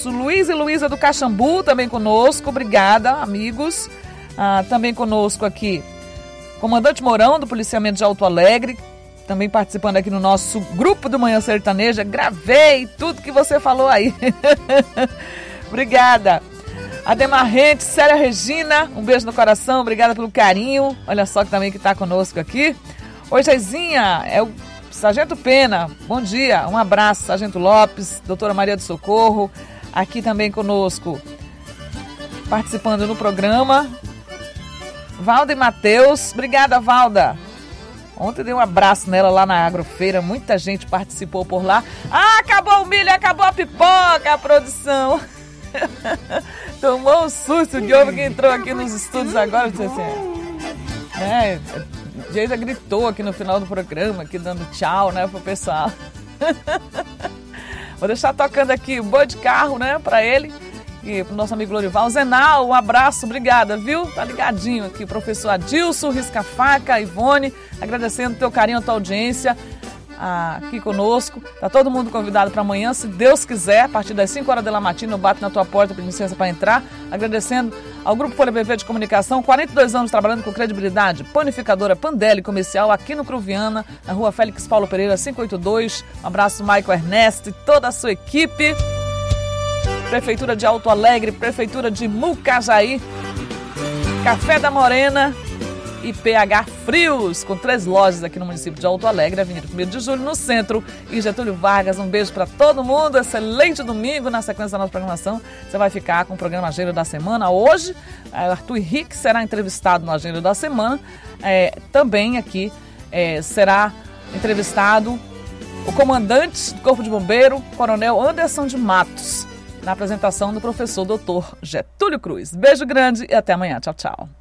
abraço. Luiz e Luísa do Caxambu também conosco, obrigada, amigos. Também conosco aqui, Comandante Mourão, do Policiamento de Alto Alegre, também participando aqui no nosso grupo do Manhã Sertaneja. Gravei tudo que você falou aí. Obrigada. Ademar Rente, Célia Regina, um beijo no coração, obrigada pelo carinho. Olha só que também que está conosco aqui. Oi, Jaizinha, é o Sargento Pena, bom dia, um abraço, Sargento Lopes, doutora Maria do Socorro, aqui também conosco, participando no programa, Valda e Matheus, obrigada, Valda. Ontem dei um abraço nela lá na Agrofeira, muita gente participou por lá. Acabou o milho, acabou a pipoca, a produção. Tomou um susto, o Diogo que entrou aqui nos estúdios agora, disse assim, Geisa gritou aqui no final do programa, aqui dando tchau, né, pro pessoal. Vou deixar tocando aqui Boa de Carro, né, pra ele e pro nosso amigo Lorival. Zenal, um abraço, obrigada, viu? Tá ligadinho aqui, professor Adilson, Risca-Faca, Ivone, agradecendo o teu carinho, a tua audiência aqui conosco. Tá todo mundo convidado para amanhã, se Deus quiser, a partir das 5 horas da matina, eu bato na tua porta, pedindo licença para entrar. Agradecendo ao Grupo Folha BV de Comunicação, 42 anos trabalhando com credibilidade. Panificadora Pandelli Comercial, aqui no Cruviana, na rua Félix Paulo Pereira, 582. Um abraço, Michael Ernesto e toda a sua equipe. Prefeitura de Alto Alegre, Prefeitura de Mucajaí, Café da Morena e PH Frios, com 3 lojas aqui no município de Alto Alegre, Avenida 1º de Julho, no centro, e Getúlio Vargas. Um beijo para todo mundo, excelente domingo. Na sequência da nossa programação, você vai ficar com o programa Agenda da Semana. Hoje, Arthur Henrique será entrevistado no Agenda da Semana. Também aqui será entrevistado o comandante do Corpo de Bombeiro, Coronel Anderson de Matos, na apresentação do professor Dr. Getúlio Cruz. Beijo grande e até amanhã. Tchau, tchau.